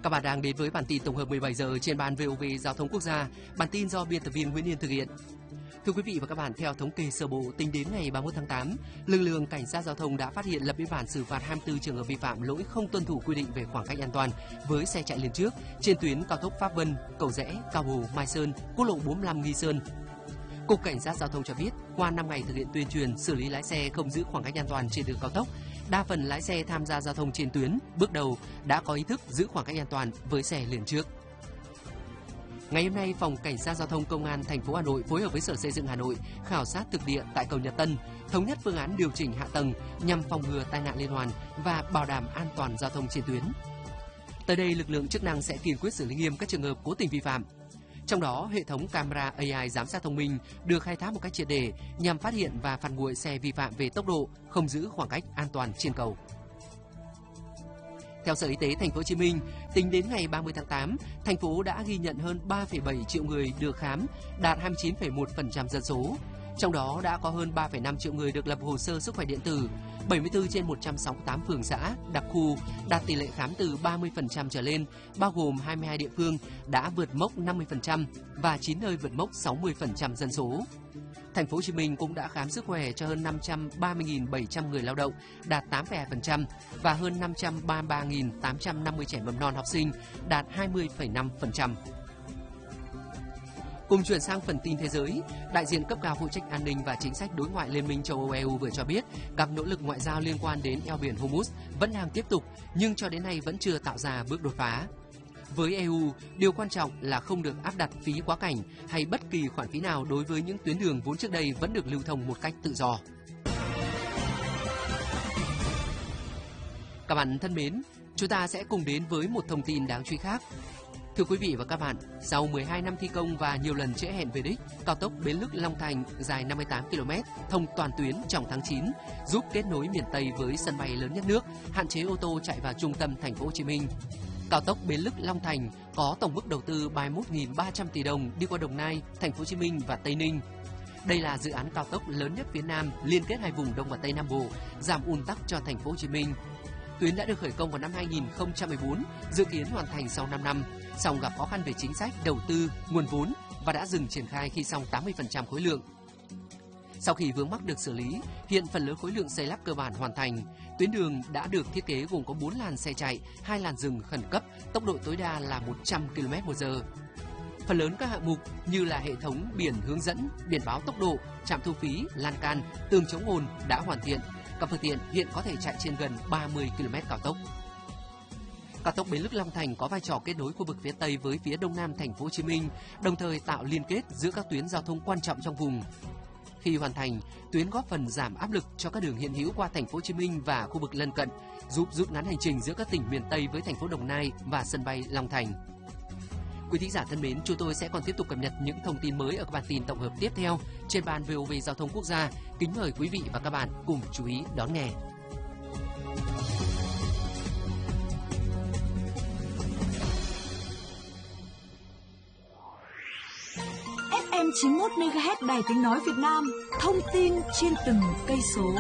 Các bạn đang đến với bản tin tổng hợp 17 giờ trên ban VOV Giao thông Quốc gia. Bản tin do biên tập viên Nguyễn Yên thực hiện. Thưa quý vị và các bạn, theo thống kê sơ bộ, tính đến ngày 31 tháng 8, lực lượng cảnh sát giao thông đã phát hiện lập biên bản xử phạt 24 trường hợp vi phạm lỗi không tuân thủ quy định về khoảng cách an toàn với xe chạy liền trước trên tuyến cao tốc Pháp Vân, Cầu Giẽ, Cao Bồ, Mai Sơn, quốc lộ 45 Nghi Sơn. Cục Cảnh sát Giao thông cho biết, qua 5 ngày thực hiện tuyên truyền xử lý lái xe không giữ khoảng cách an toàn trên đường cao tốc, đa phần lái xe tham gia giao thông trên tuyến bước đầu đã có ý thức giữ khoảng cách an toàn với xe liền trước. Ngày hôm nay, Phòng Cảnh sát Giao thông Công an thành phố Hà Nội phối hợp với Sở Xây dựng Hà Nội khảo sát thực địa tại cầu Nhật Tân, thống nhất phương án điều chỉnh hạ tầng nhằm phòng ngừa tai nạn liên hoàn và bảo đảm an toàn giao thông trên tuyến. Tới đây, lực lượng chức năng sẽ kiên quyết xử lý nghiêm các trường hợp cố tình vi phạm. Trong đó, hệ thống camera AI giám sát thông minh được khai thác một cách triệt để nhằm phát hiện và phạt nguội xe vi phạm về tốc độ, không giữ khoảng cách an toàn trên cầu. Theo Sở Y tế Thành phố Hồ Chí Minh, tính đến ngày 30 tháng 8, thành phố đã ghi nhận hơn 3,7 triệu người được khám, đạt 29,1% dân số. Trong đó đã có hơn 3,5 triệu người được lập hồ sơ sức khỏe điện tử, 74 trên 168 phường xã, đặc khu đạt tỷ lệ khám từ 30% trở lên, bao gồm 22 địa phương đã vượt mốc 50% và 9 nơi vượt mốc 60% dân số. Thành phố Hồ Chí Minh cũng đã khám sức khỏe cho hơn 530.700 người lao động, đạt 8,2% và hơn 533.850 trẻ mầm non học sinh, đạt 20,5%. Cùng chuyển sang phần tin thế giới, đại diện cấp cao phụ trách an ninh và chính sách đối ngoại Liên minh châu Âu EU vừa cho biết các nỗ lực ngoại giao liên quan đến eo biển Hormuz vẫn đang tiếp tục, nhưng cho đến nay vẫn chưa tạo ra bước đột phá. Với EU, điều quan trọng là không được áp đặt phí quá cảnh hay bất kỳ khoản phí nào đối với những tuyến đường vốn trước đây vẫn được lưu thông một cách tự do. Các bạn thân mến, chúng ta sẽ cùng đến với một thông tin đáng chú ý khác. Thưa quý vị và các bạn, sau 12 năm thi công và nhiều lần trễ hẹn về đích, cao tốc Bến Lức - Long Thành dài 58 km, thông toàn tuyến trong tháng 9, giúp kết nối miền Tây với sân bay lớn nhất nước, hạn chế ô tô chạy vào trung tâm thành phố Hồ Chí Minh. Cao tốc Bến Lức - Long Thành có tổng mức đầu tư 31.300 tỷ đồng đi qua Đồng Nai, thành phố Hồ Chí Minh và Tây Ninh. Đây là dự án cao tốc lớn nhất phía Nam liên kết hai vùng Đông và Tây Nam Bộ, giảm ùn tắc cho thành phố Hồ Chí Minh. Tuyến đã được khởi công vào năm 2014, dự kiến hoàn thành sau 5 năm, song gặp khó khăn về chính sách, đầu tư, nguồn vốn và đã dừng triển khai khi xong 80% khối lượng. Sau khi vướng mắc được xử lý, hiện phần lớn khối lượng xây lắp cơ bản hoàn thành. Tuyến đường đã được thiết kế gồm có 4 làn xe chạy, 2 làn dừng khẩn cấp, tốc độ tối đa là 100 km/h. Phần lớn các hạng mục như là hệ thống biển hướng dẫn, biển báo tốc độ, trạm thu phí, lan can, tường chống ồn đã hoàn thiện. Các phương tiện hiện có thể chạy trên gần 30 km cao tốc. Cao tốc Bến Lức - Long Thành có vai trò kết nối khu vực phía Tây với phía Đông Nam thành phố Hồ Chí Minh, đồng thời tạo liên kết giữa các tuyến giao thông quan trọng trong vùng. Khi hoàn thành, tuyến góp phần giảm áp lực cho các đường hiện hữu qua thành phố Hồ Chí Minh và khu vực lân cận, giúp rút ngắn hành trình giữa các tỉnh miền Tây với thành phố Đồng Nai và sân bay Long Thành. Quý thính giả thân mến, chúng tôi sẽ còn tiếp tục cập nhật những thông tin mới ở các bản tin tổng hợp tiếp theo trên ban VOV Giao thông Quốc gia. Kính mời quý vị và các bạn cùng chú ý đón nghe. FM 91 MHz Đài Tiếng nói Việt Nam, thông tin trên từng cây số.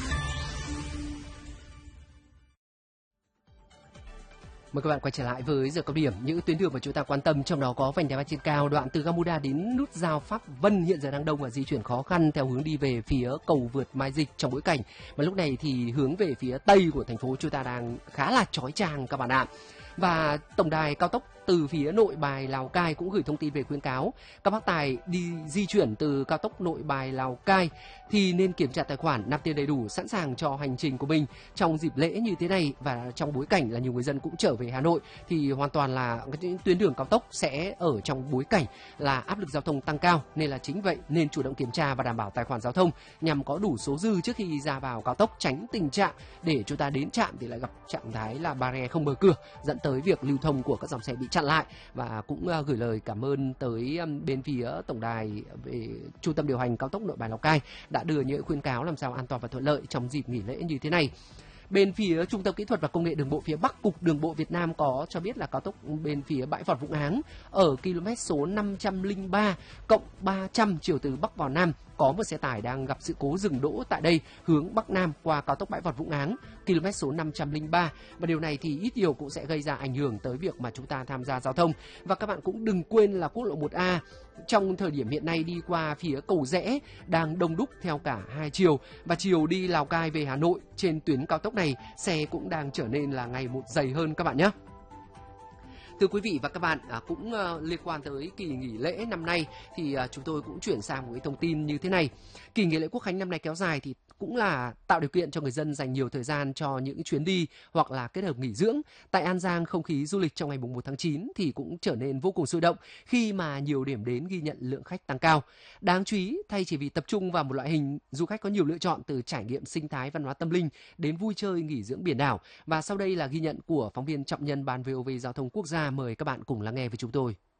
Mời các bạn quay trở lại với giờ cao điểm, những tuyến đường mà chúng ta quan tâm, trong đó có vành đai ba trên cao đoạn từ Gamuda đến nút giao Pháp Vân hiện giờ đang đông và di chuyển khó khăn theo hướng đi về phía cầu vượt Mai Dịch trong bối cảnh mà lúc này thì hướng về phía tây của thành phố chúng ta đang khá là chói chang các bạn ạ. Và tổng đài cao tốc từ phía Nội Bài Lào Cai cũng gửi thông tin về khuyến cáo các bác tài đi di chuyển từ cao tốc Nội Bài Lào Cai thì nên kiểm tra tài khoản, nạp tiền đầy đủ, sẵn sàng cho hành trình của mình trong dịp lễ như thế này. Và trong bối cảnh là nhiều người dân cũng trở về Hà Nội thì hoàn toàn là những tuyến đường cao tốc sẽ ở trong bối cảnh là áp lực giao thông tăng cao, nên là chính vậy nên chủ động kiểm tra và đảm bảo tài khoản giao thông nhằm có đủ số dư trước khi ra vào cao tốc, tránh tình trạng để chúng ta đến trạm thì lại gặp trạng thái là barrier không mở cửa, dẫn tới việc lưu thông của các dòng xe bị chặn lại. Và cũng gửi lời cảm ơn tới bên phía tổng đài về trung tâm điều hành cao tốc Nội Bài Lào Cai đã đưa những khuyến cáo làm sao an toàn và thuận lợi trong dịp nghỉ lễ như thế này. Bên phía Trung tâm Kỹ thuật và Công nghệ Đường bộ phía Bắc, Cục Đường bộ Việt Nam có cho biết là cao tốc bên phía bãi Vọt Vũng Áng ở km số 503 cộng 300 chiều từ Bắc vào Nam có một xe tải đang gặp sự cố dừng đỗ tại đây hướng Bắc Nam qua cao tốc bãi Vọt Vũng Áng km số 503, và điều này thì ít nhiều cũng sẽ gây ra ảnh hưởng tới việc mà chúng ta tham gia giao thông. Và các bạn cũng đừng quên là quốc lộ 1A trong thời điểm hiện nay đi qua phía Cầu Giẽ đang đông đúc theo cả hai chiều, và chiều đi Lào Cai về Hà Nội trên tuyến cao tốc này xe cũng đang trở nên là ngày một dày hơn các bạn nhé. Thưa quý vị và các bạn, cũng liên quan tới kỳ nghỉ lễ năm nay thì chúng tôi cũng chuyển sang một cái thông tin như thế này. Kỳ nghỉ lễ Quốc khánh năm nay kéo dài thì cũng là tạo điều kiện cho người dân dành nhiều thời gian cho những chuyến đi hoặc là kết hợp nghỉ dưỡng. Tại An Giang, không khí du lịch trong ngày 1 tháng 9 thì cũng trở nên vô cùng sôi động khi mà nhiều điểm đến ghi nhận lượng khách tăng cao. Đáng chú ý, thay chỉ vì tập trung vào một loại hình, du khách có nhiều lựa chọn từ trải nghiệm sinh thái văn hóa tâm linh đến vui chơi nghỉ dưỡng biển đảo. Và sau đây là ghi nhận của phóng viên Trọng Nhân Ban VOV Giao thông Quốc gia, mời các bạn cùng lắng nghe với chúng tôi.